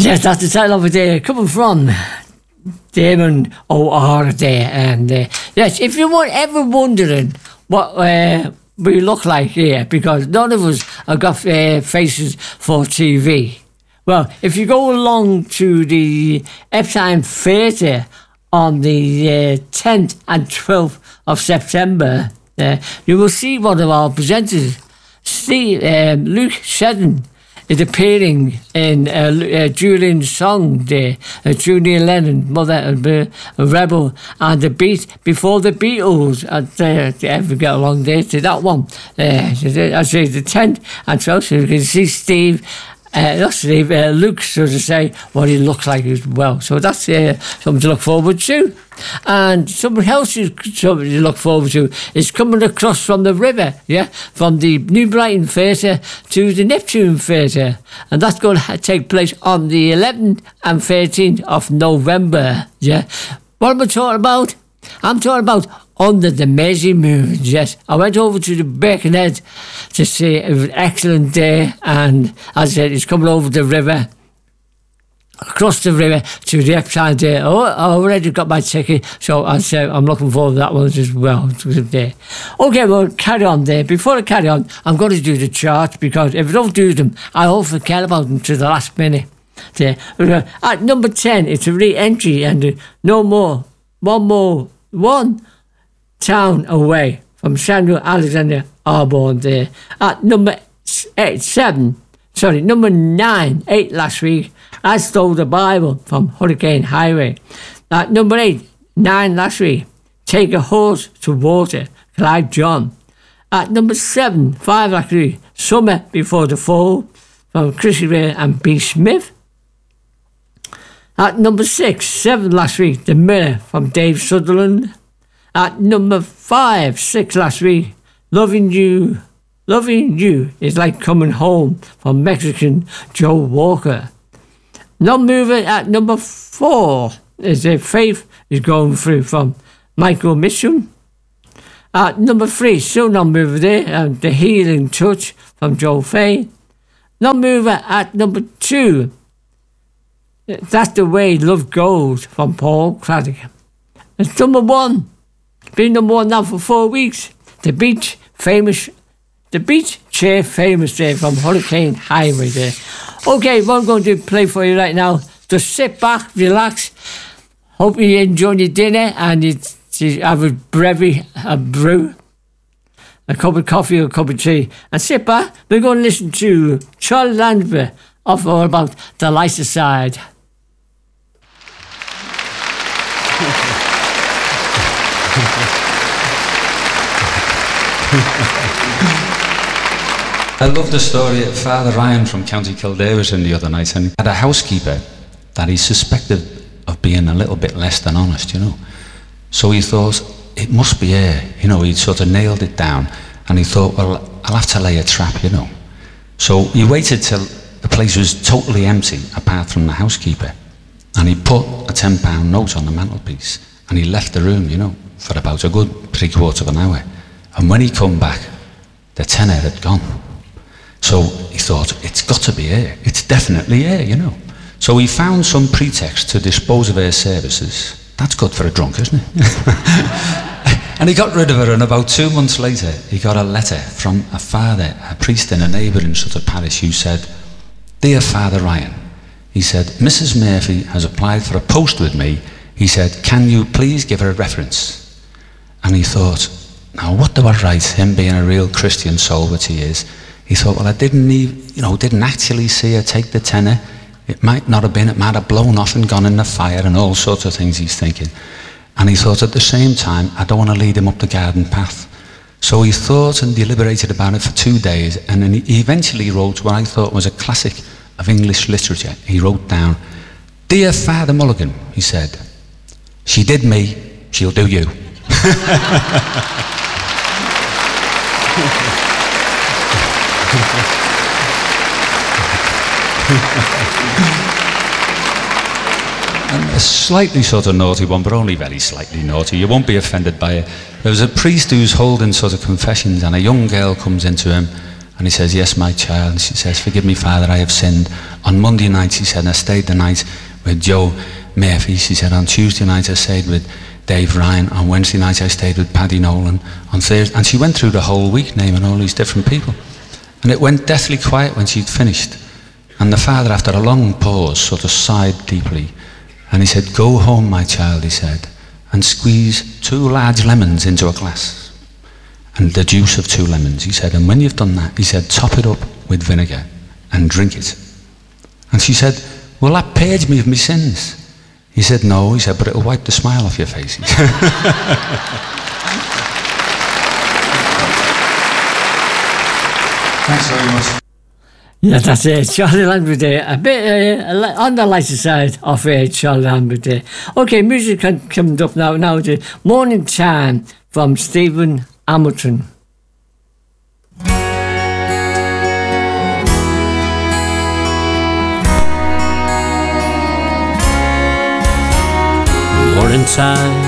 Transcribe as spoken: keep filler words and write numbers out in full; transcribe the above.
Yes, that's the title of it there, coming from Damon O'Hara there. And uh, yes, if you were ever wondering what uh, we look like here, because none of us have got uh, faces for T V. Well, if you go along to the Epsom Theatre on the uh, tenth and twelfth of September, uh, you will see one of our presenters, Steve, um, Luke Shedden, is appearing in uh, uh, Julian's song there, uh, Julian Lennon, Mother and uh, Rebel, and The Beat Before the Beatles. And uh, to ever get along there to that one. Uh, I say the tenth and twelfth, so you can see Steve. Uh, not Steve, uh, Luke, so to say, what he looks like as well. So that's uh, something to look forward to. And something else is something to look forward to is coming across from the river, yeah, from the New Brighton Theatre to the Neptune Theatre. And that's going to take place on the eleventh and thirteenth of November, yeah. What am I talking about? I'm talking about Under the Mersey Moon, yes. I went over to the Birkenhead to see it. It was an excellent day, and as I said, it's coming over the river, across the river to the Epsom there. Oh, I already got my ticket, so I said I'm looking forward to that one as well. There. Okay, well, carry on there. Before I carry on, I'm going to do the charts, because if I don't do them, I all forget about them to the last minute. There. At number ten, it's a re-entry, and uh, no more, one more, one town away from Samuel Alexander Arbon there. At number eight, seven, sorry, number nine, eight last week, I Stole the Bible from Hurricane Highway. At number eight, nine last week, Take a Horse to Water, Clive John. At number seven, five last week, Summer Before the Fall from Chrissy Ray and B. Smith. At number six, seven last week, The Mirror from Dave Sutherland. At number five, six last week, Loving You, Loving You is Like Coming Home from Mexican Joe Walker. Non-mover at number four is a Faith is Going Through from Michael Mitchum. At number three, still non-mover there, and The Healing Touch from Joe Fay. Non-mover at number two, That's the Way Love Goes from Paul Craddock. And number one, been number one now for four weeks, The Beach Famous, The Beach Chair Famous there from Hurricane Highway there. Okay, what I'm going to play for you right now, just sit back, relax, hope you enjoy your dinner, and you, you have a brevy, a brew, a cup of coffee or a cup of tea, and sit back. We're going to listen to Charlie Lansbury off all about The Lighter Side. I love the story of Father Ryan from County Kildare the other night, and he had a housekeeper that he suspected of being a little bit less than honest, you know. So he thought, it must be her, you know, he'd sort of nailed it down, and he thought, well, I'll have to lay a trap, you know. So he waited till the place was totally empty, apart from the housekeeper, and he put a ten pound note on the mantelpiece, and he left the room, you know, for about a good three quarters of an hour. And when he come back, the tenner had gone. So he thought, it's got to be her. It's definitely her, you know. So he found some pretext to dispose of her services. That's good for a drunk, isn't it? And he got rid of her, and about two months later, he got a letter from a father, a priest in a neighbouring sort of parish, who said, Dear Father Ryan, he said, Missus Murphy has applied for a post with me. He said, can you please give her a reference? And he thought, now what do I write, him being a real Christian soul, which he is? He thought, well, I didn't even, you know, didn't actually see her take the tenner. It might not have been, it might have blown off and gone in the fire, and all sorts of things he's thinking. And he thought, at the same time, I don't want to lead him up the garden path. So he thought and deliberated about it for two days, and then he eventually wrote what I thought was a classic of English literature. He wrote down, Dear Father Mulligan, he said, she did me, she'll do you. And a slightly sort of naughty one, but only very slightly naughty. You won't be offended by it. There was a priest who's holding sort of confessions, and a young girl comes into him, and he says, yes, my child. And she says, forgive me, Father, I have sinned. On Monday nights, he said, I stayed the night with Joe Murphy. She said, on Tuesday nights, I stayed with Dave Ryan. On Wednesday nights, I stayed with Paddy Nolan. On Thursday, and she went through the whole week naming all these different people. And it went deathly quiet when she'd finished. And the father, after a long pause, sort of sighed deeply. And he said, go home, my child, he said, and squeeze two large lemons into a glass. And the juice of two lemons, he said. And when you've done that, he said, top it up with vinegar and drink it. And she said, will that purge me of my sins? He said, no. He said, but it'll wipe the smile off your face. Thanks very much. Yeah, that's it. Charlie Lambert there. A bit uh, on the lighter side of uh, Charlie Lambert there. Okay, music coming up now. Now the Morning Time from Stephen Hamilton. Morning time